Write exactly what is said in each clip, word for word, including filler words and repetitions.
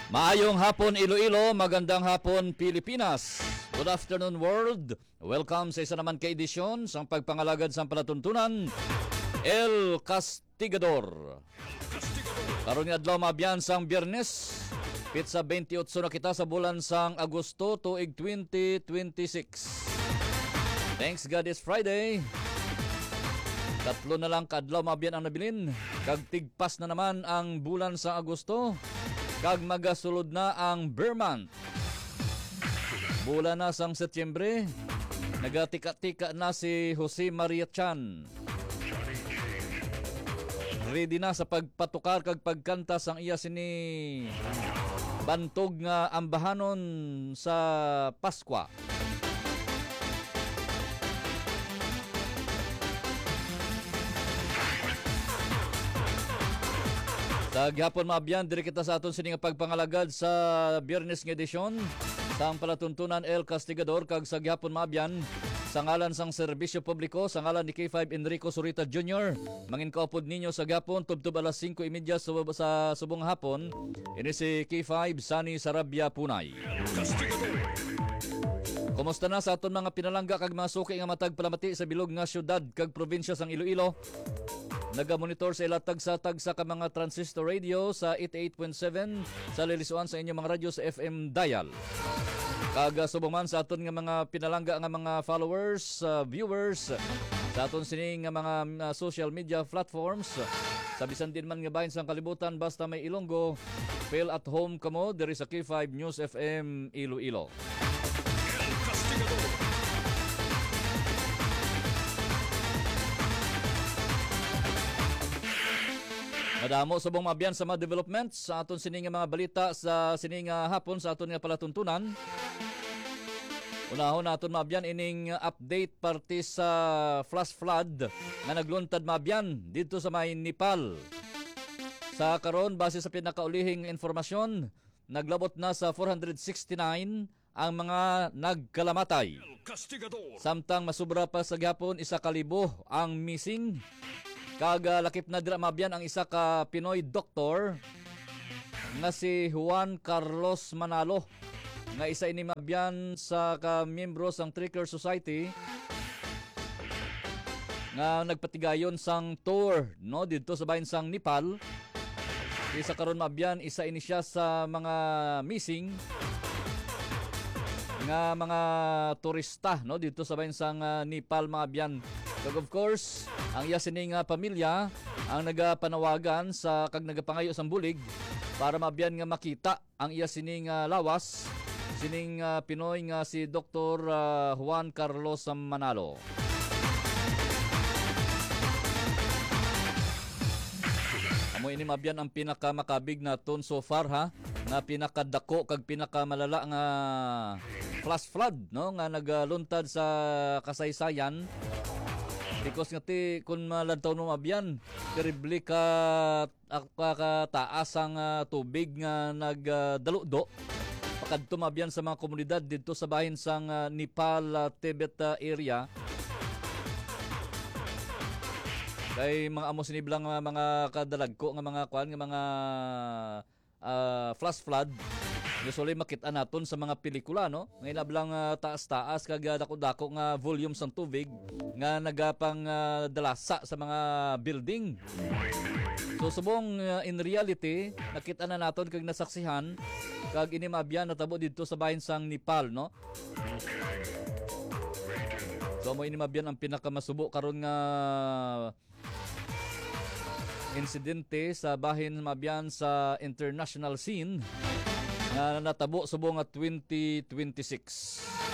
Maayong hapon Iloilo, magandang hapon Pilipinas. Good afternoon world. Welcome sa isa naman ka edisyon sa pagpangalagad sa palatuntunan El Castigador. Karon nga adlaw mabiyan sang Biyernes, pitsa twenty-eight na kita sa bulan sang Agosto tuig twenty twenty-six. Thanks God it's Friday. Tatlo na lang kadlaw mabiyan ang nabilin. Kag tigpas na naman ang bulan sa Agosto. Kag magasulod na ang Bear Month. Bulan na sang Setyembre, nagatika-tika na si Jose Maria Chan. Ready na sa pagpatukar kag pagkanta sang iya sini bantog nga ambahanon sa Paskwa. Sa gihapon maabyan, diri kita sa aton sining pagpangalagad sa Biyernes nga edisyon sa palatuntunan El Castigador. Kag sa gihapon maabyan, sa ngalan sang serbisyo publiko, sa ngalan ni K five Enrico Zurita Junior, mangin kaupod ninyo sa gihapon tubtub alas singko trenta sa, sa subong hapon. Ini si K five Sunny Sarabia Punay. Kumusta na sa aton mga pinalangga kag mga suki nga matag palamati sa bilog nga syudad kag probinsya sang Iloilo? Naga-monitor sa ilatag sa tag sa ka mga transistor radio sa eighty-eight point seven sa lilisuan sa inyong mga radyo sa F M dial. Kaga subong man sa aton nga mga pinalangga nga mga followers, uh, viewers sa aton sining nga mga uh, social media platforms. Sa bisan din man nga bahin sang kalibutan basta may Ilonggo, feel at home kamo diri sa K five News F M Iloilo. Madamo subong mabiyan sa mga developments sa aton sining mga balita sa sining hapon sa aton nga palatuntunan. Unahon naton mabiyan ining update parte sa flash flood nga nagluntad mabiyan dito sa may Nepal. Sa karon base sa pinakaulihing informasyon, naglabot na sa four hundred sixty-nine ang mga nagkalamatay. Samtang masubra pa sa gihapon isa ka libo ang missing. Kaga lakip na dira mabiyan ang isa ka Pinoy doktor nga si Juan Carlos Manalo nga isa ini mabiyan sa ka miyembro sang Tricker Society nga nagpatigayon sang tour no didto sa bahin sang Nepal. Isa karon mabiyan isa ini siya sa mga missing nga mga turista no dito sa bahin sang uh, Nepal mabiyan. So of course, ang iya sining uh, pamilya ang nagapanawagan sa kag nagapangayo sang bulig para mabiyan nga makita ang iya sining uh, lawas sining uh, Pinoy nga si Doktor uh, Juan Carlos Manalo. Amo ini mabiyan ang pinakamakabig naton so far ha, na pinakadako kag pinakamalala nga flash flood no nga nagaluntad sa kasaysayan. Because nga ti kung malantaw no mabiyan, terribly ka kataas ang uh, tubig nga nagdaludo. Uh, Pakadto mabiyan sa mga komunidad dito sa bahin sang uh, Nepal uh, Tibet uh, area. Kay mga amo siniblang uh, mga kadalagko nga mga kwan nga mga uh, flash flood. Usually makita naton sa mga pelikula no. Ngayon ablang uh, taas-taas kag dako-dako nga volume sang tubig nga nagapang uh, dalasa sa mga building. So subong uh, in reality nakita na naton kag nasaksihan kag ini mabiyan natabo didto sa bahin sang Nepal no. So mo ini mabiyan ang pinakamasubo karon nga insidente sa bahin mabiyan sa international scene nga natabo subong nga twenty twenty-six.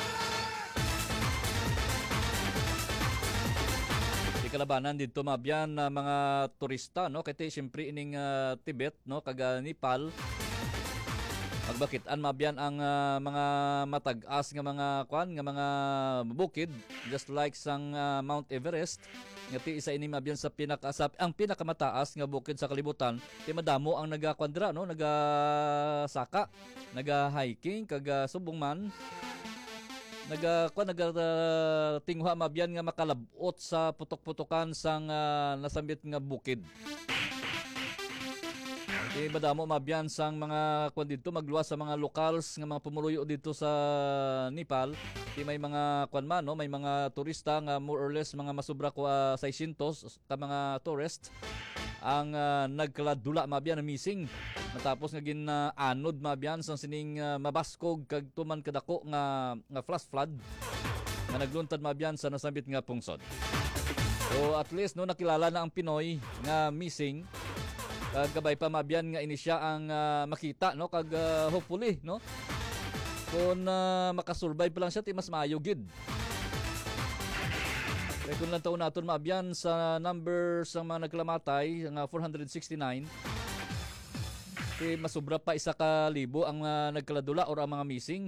Di kalabanan dito mabiyan na mga turista no kay siyempre ining uh, Tibet no kag uh, Nepal magbakitan mabiyan ang uh, mga matag-as nga mga kwan nga mga bukid just like sang uh, Mount Everest. Ngati isa ini mabiyan sa pinakasap ang pinakamataas nga bukid sa kalibutan. Ti madamo ang nagakwadra no, nagasaka, naga-hiking kag subong man. Naga kwa naga uh, tingwa mabiyan nga makalabot sa putok-putokan sang uh, nasambit nga bukid. Di madamo mabiyan sang mga kwan dito magluwas sa mga locals nga mga pumuluyo dito sa Nepal. Di may mga kwan man no, may mga turista nga more or less mga masubra ko uh, six hundred ka mga tourist ang uh, nagkaladula mabiyan na missing. Matapos nga gin uh, anod mabiyan sang sining uh, mabaskog kag tuman kadako nga nga flash flood nga nagluntad mabiyan sa nasambit nga pungsod. So at least no nakilala na ang Pinoy nga missing. Kag gabay pa mabiyan nga ini siya ang uh, makita no kag uh, hopefully no kung uh, makasurvive pa lang siya ti mas maayo gid. Kaya kung lang taon natin mabiyan sa number sa mga naglamatay nga four hundred sixty-nine ti masubra pa isa ka libo ang uh, nagkaladula or ang mga missing.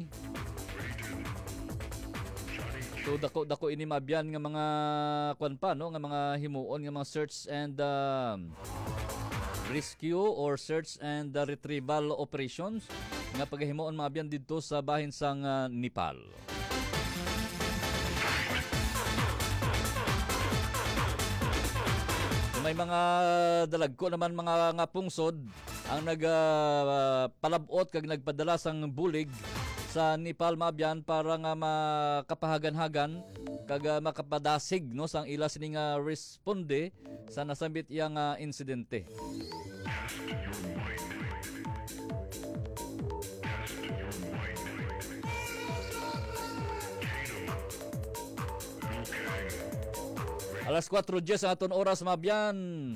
So dako dako ini mabiyan nga mga kwan pa no nga mga himuon nga mga search and uh, rescue or search and uh, retrieval operations nga paghimuon mabiyan didto sa bahin sang uh, Nepal. May mga dalagko naman mga nga pungsod ang nag uh, palabot kag nagpadala sang bulig sa Nepal mabiyan para nga makapahagan-hagan kag uh, makapadasig no sang ila sining uh, responde sa nasambit iyang uh, insidente. Alas four diyes ang aton oras mabiyan.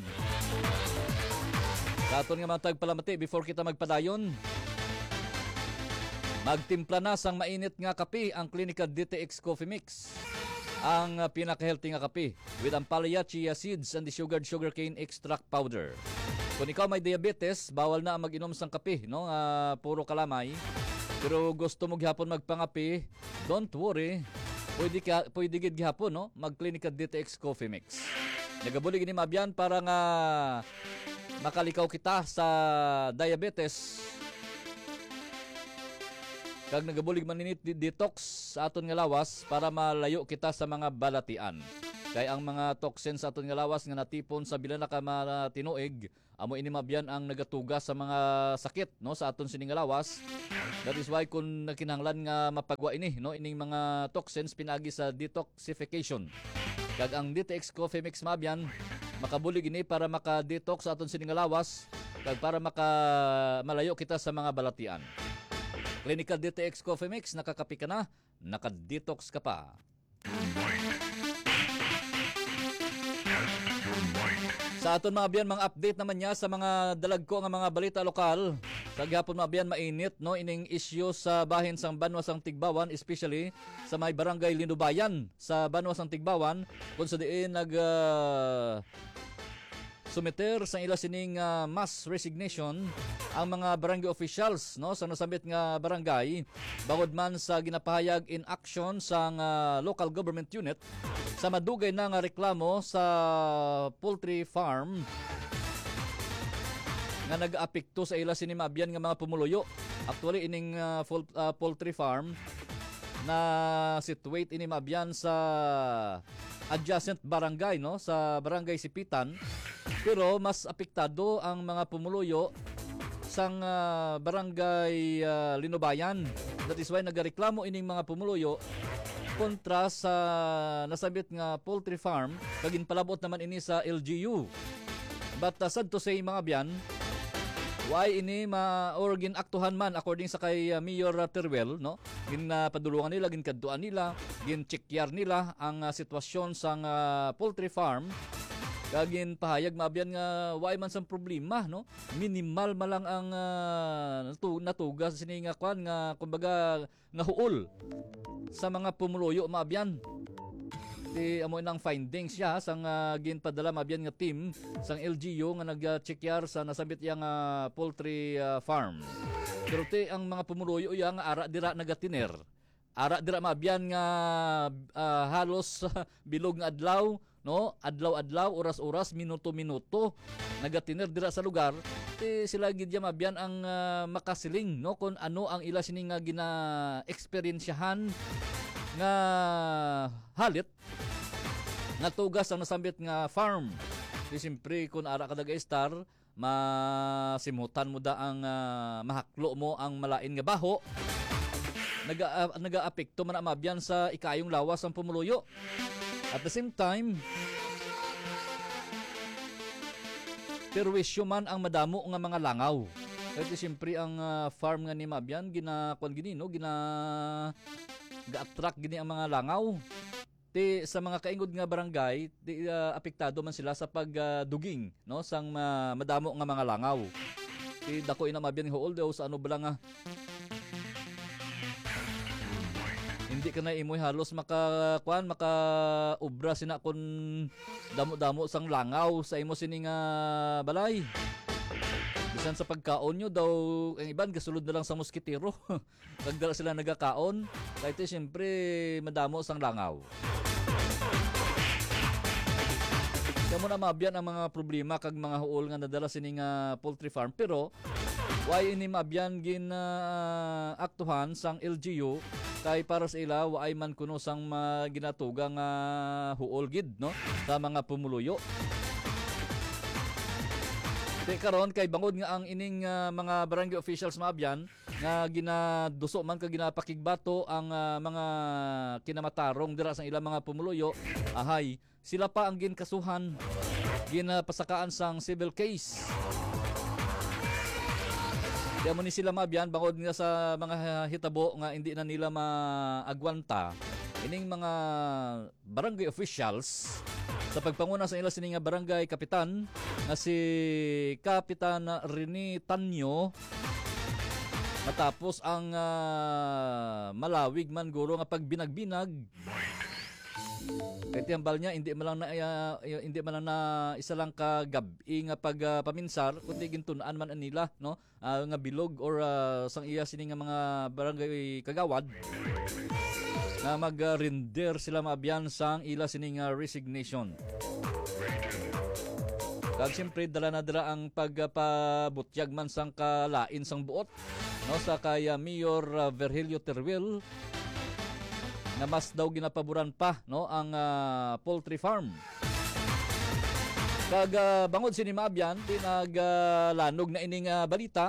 Sa aton nga matag palamati before kita magpadayon. Magtimpla na sang mainit nga kape ang Clinica D T X Coffee Mix. Ang uh, pinaka-healthy nga kape with ampalaya, chia seeds and the sugared sugarcane extract powder. Kung ikaw may diabetes, bawal na ang mag-inom sang kape, no? Uh, puro kalamay. Pero gusto mo gihapon magpangape, don't worry. Pwede, ka, pwede gid gihapon, no? Mag-Clinica D T X Coffee Mix. Nagabulig ni mabiyan para nga makalikaw kita sa diabetes. Kag nagabulig maninit detox sa aton nga lawas para malayo kita sa mga balatian. Kay ang mga toxins sa aton nga lawas nga natipon sa bilana ka mga tinuig, amo ini mabiyan ang nagatuga sa mga sakit no sa aton sining nga lawas. That is why kung nakinahanglan nga mapagwa ini no ining mga toxins pinagi sa detoxification. Kag ang D T X Coffee Mix mabiyan makabulig ini para maka-detox sa aton sining nga lawas kag para maka malayo kita sa mga balatian. Clinical D T X Coffee Mix, nakakapi ka na, nakadetox ka pa. Sa aton mabiyan mga update naman niya sa mga dalagko nga mga balita lokal. Sa gihapon mabiyan mainit no ining issue sa bahin sang Banwa sang Tigbawan, especially sa may barangay Linubayan sa Banwa sang Tigbawan kung sa diin nag uh, sumiter sa ila sining uh, mass resignation ang mga barangay officials no sa nasambit nga barangay bangod man sa ginapahayag in action sa uh, local government unit sa madugay na nga reklamo sa poultry farm nga nag-apekto sa ila sini mabiyan nga mga pumuluyo. Actually ining uh, full, uh, poultry farm na situate ini mabiyan sa adjacent barangay no sa barangay Sipitan. Pero mas apektado ang mga pumuluyo sang uh, barangay uh, Linubayan. That is why nagareklamo ining mga pumuluyo kontra sa nasabit nga poultry farm kagin palabot naman ini sa L G U. But uh, sad to say mga biyan, why ini ma or ginaktuhan man according sa kay uh, Mayor uh, Teruel no? Gin uh, padulungan nila, gin kadtuan nila, gin chekyar nila ang uh, sitwasyon sang uh, poultry farm. Kagin pahayag mabiyan nga why man sang problema no minimal malang ang uh, natuga sa sini nga kwan nga kumbaga nga huol sa mga pumuluyo mabiyan ti amo nang findings siya sang uh, ginpadala mabiyan nga team sang L G U nga nag-checkar sa nasambit yang uh, poultry uh, farm. Pero ti ang mga pumuluyo ya nga ara dira nagatiner, ara dira mabiyan nga uh, halos uh, bilog nga adlaw no adlaw-adlaw, oras-oras, minuto-minuto nagatiner dira sa lugar. Ti sila gid mabiyan ang uh, makasiling no kun ano ang ila sini nga gina-experiensyahan nga halit nga tugas ang nasambit nga farm. Di siyempre kung ara ka nag-star masimutan mo da ang uh, mahaklo mo ang malain nga baho, naga uh, nagaapekto man mabyan sa ikayong lawas ang pumuluyo. At the same time, perwisyo man ang madamo nga mga langaw. Kasi siyempre ang uh, farm nga ni mabyan gina kwan gini no, gina ga-attract gini ang mga langaw. Ti sa mga kaingod nga barangay, ti uh, apektado man sila sa pagduging uh, no sang uh, madamo nga mga langaw. Ti dako ina mabyan ni Hool daw sa ano bala nga hindi ka na imoy halos maka kuan maka ubra sina kun damo-damo sang langaw sa imo sining uh, balay. Bisan sa pagkaon nyo daw, ang iban gasulod na lang sa moskitero. Pagdala sila nagakaon, kahit eh, siyempre madamo sang langaw. Kaya mo na mabyan ang mga problema kag mga huol nga nadala sining uh, poultry farm. Pero, why ini mabyan gin uh, aktuhan sang L G U kay para sa ila waay man kuno sang uh, ginatugang uh, huol gid no sa mga pumuluyo. Di karon kay bangod nga ang ining uh, mga barangay officials mabyan nga ginaduso man ka ginapakigbato ang uh, mga kinamatarong dira sa ilang mga pumuluyo, ahay sila pa ang ginkasuhan, ginapasakaan sang civil case. Kaya mo ni sila mabyan bangod nga sa mga hitabo nga hindi na nila maagwanta ining mga barangay officials sa pagpanguna sa ila sining barangay kapitan na si Kapitan Rene Tanyo, matapos ang uh, malawig man guro nga pagbinag-binag. Kaya tiyambal niya hindi man lang na uh, hindi man lang na isa lang ka gabi nga pag uh, paminsar kundi gintunaan man nila no uh, nga bilog or uh, sang iya sini nga mga barangay kagawad na mag-render sila maabyan sang ila sining uh, resignation. Kag siyempre dala na dala ang pagpabutyag man sang kalain sang buot no sa kaya Mayor uh, Virgilio Teruel na mas daw ginapaboran pa no ang uh, poultry farm. Kag uh, bangod sini maabyan tinaglanog uh, na ining uh, balita.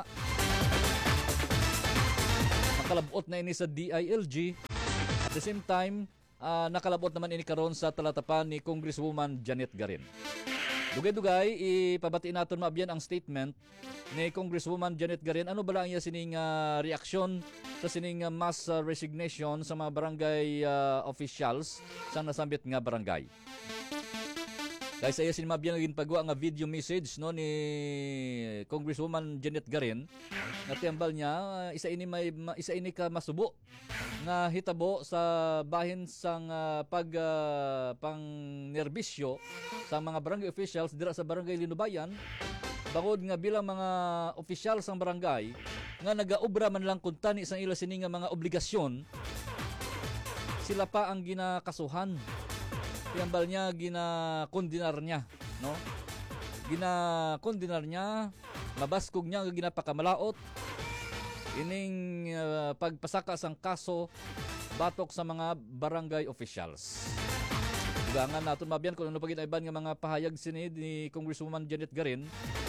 Nakalabot na ini sa D I L G. At the same time, uh, nakalabot naman ini karon sa talatapan ni Congresswoman Janet Garin. Dugay-dugay, ipabatiin natin maabyan ang statement ni Congresswoman Janet Garin. Ano ba lang niya sining uh, reaksyon sa sining uh, mass uh, resignation sa mga barangay uh, officials sa nasambit nga barangay? Kaya sa iya sining maabyan naging pagwa nga video message no ni Congresswoman Janet Garin. Natiyambal niya, uh, isa ini may isa ini ka masubo nga hitabo sa bahin sang uh, pag uh, pang nerbisyo sa mga barangay officials dira sa barangay Linubayan, bangod nga bilang mga opisyal sang barangay nga nagaobra man lang kun tani sang ila sini nga mga obligasyon, sila pa ang ginakasuhan. Tiyambal niya ginakondinar niya no ginakondinar niya, mabaskog niya nga ginapakamalaot ining uh, pagpasaka sang kaso batok sa mga barangay officials. Dugangan naton mabyan kung ano pagit iban nga mga pahayag sini ni Congresswoman Janet Garin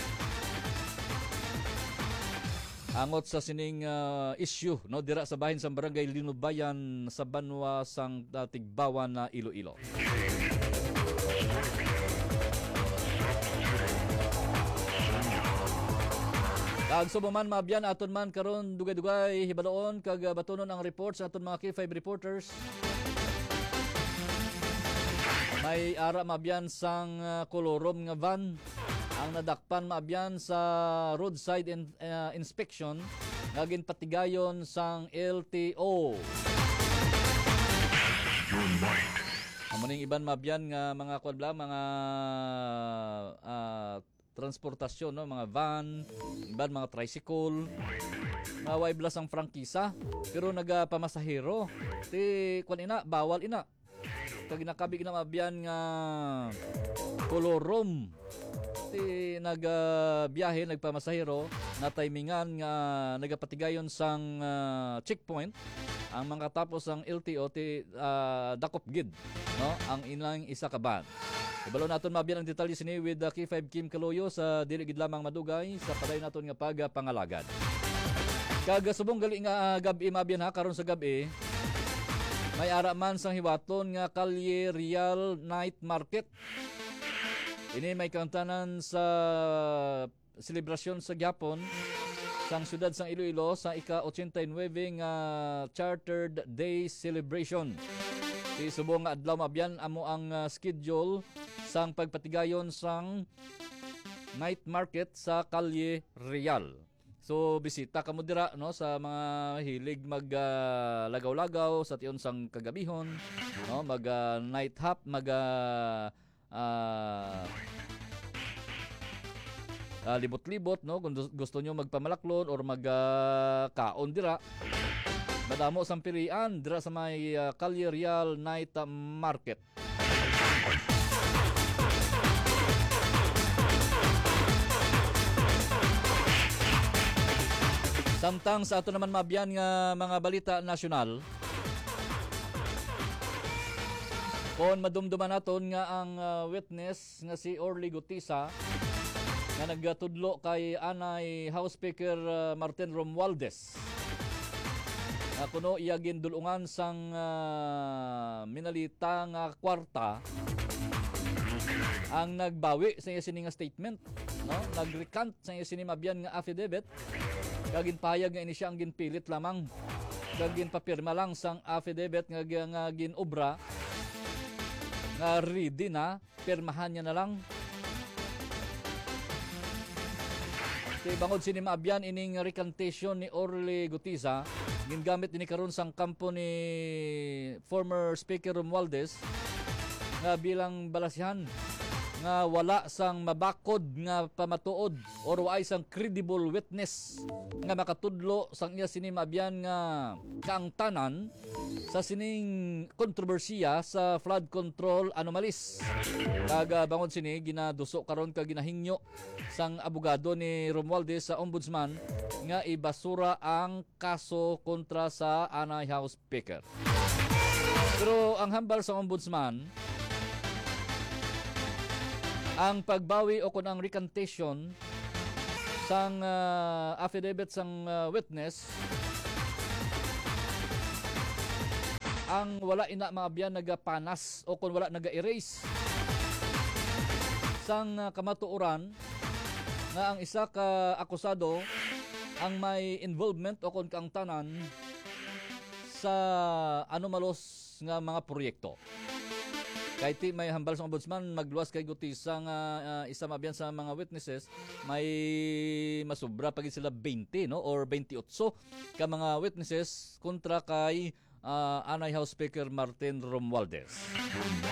angot sa sining uh, issue no dira sa bahin sa barangay Linubayan sa banwa sang uh, Tigbawan na Iloilo. Kag subuman mabyan aton man karon dugay-dugay hibaloon kag batunon ang reports sa aton mga K five reporters. May ara mabyan sang uh, kolorom nga van ang nadakpan mabyan sa roadside in, uh, inspection nga ginpatigayon sang L T O. Amuning iban mabyan nga mga kwadla mga uh, transportasyon no mga van, iban mga tricycle, mga waiblas ang prangkisa pero nagapamasahero. Ti kwan ina bawal ina. Kag ginakabi ina mabyan nga kolorom ti nagabiyahe nagpamasahero na timingan nga nagapatigayon sang ah, checkpoint ang mga tapos ang L T O ti ah, dakop gid no ang ilang isa ka ban. Ibalo naton mabiyan ang detalye sini with uh, K five Kim Kaloyo sa dili gid lamang madugay sa paday naton nga pagapangalagad. Kagasubong gali nga uh, gabi mabiyan ha karon sa gabi may ara man sang hiwaton nga Kalye Real Night Market. Ini may kantanan sa selebrasyon sa Gyapon sang syudad sang Iloilo sa ika-eighty-nine nga Chartered Day Celebration. Di subong nga adlaw mabyan amo ang uh, schedule sang pagpatigayon sang night market sa Kalye Real. So bisita kamo dira no sa mga hilig mag uh, lagaw-lagaw sa tion sang kagabihon no mag uh, night hop mag uh, uh, uh, libot-libot no kung gusto nyo magpamalaklon or magkaon uh, dira madamo sang pilian dira sa may uh, Kalye Real Night uh, Market. Samtang sa ato naman mabiyan nga mga balita nasyonal. Kung madumduman naton nga ang uh, witness nga si Orly Gutisa nga nagtudlo kay anay House Speaker uh, Martin Romualdez. Na kuno iya gindulungan sang uh, minalita nga kwarta ang nagbawi sa iya sini nga statement, no? Nagrecant sa iya sini mabiyan nga affidavit. Kagin payag nga ini siya ang ginpilit lamang. Kagin papirma lang sang affidavit nga, nga ginobra nga ready na, pirmahan niya na lang. Kaya bangod sini maabyan ining recantation ni Orly Gutisa, gingamit ini karon sang kampo ni former Speaker Romualdez nga bilang balasihan nga wala sang mabakod nga pamatuod or waay sang credible witness nga makatudlo sang iya sini maabyan nga kaangtanan sa sining kontrobersiya sa flood control anomalies. Kaga bangod sini ginaduso karon ka ginahingyo sang abogado ni Romualdez sa ombudsman nga ibasura ang kaso kontra sa anay House Speaker. Pero ang hambal sa ombudsman ang pagbawi o kung ang recantation sang uh, affidavit sang uh, witness ang wala ina maabyan nagapanas o kung wala naga-erase sang uh, kamatuoran nga ang isa ka akusado ang may involvement o kung kaangtanan sa anomalos nga mga proyekto. Kahit may hambal sa ombudsman, magluwas kay Gutisa nga uh, isa mabiyan sa mga witnesses, may masubra pag sila twenty no or twenty-eight ka mga witnesses kontra kay uh, anay House Speaker Martin Romualdez.